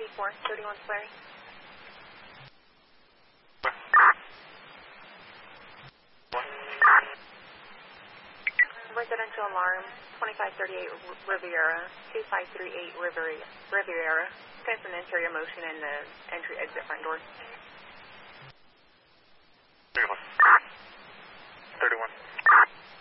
31 Flurry. Residential alarm, 2538 Riviera, 2538 Riviera. Got some interior motion in the entry-exit front door.